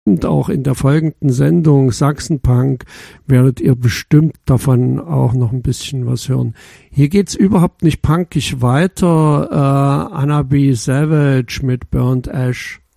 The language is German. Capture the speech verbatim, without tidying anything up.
Und auch in der folgenden Sendung Sachsenpunk werdet ihr bestimmt davon auch noch ein bisschen was hören. Hier geht's überhaupt nicht punkig weiter. Äh, Anna B. Savage mit Burnt Ash.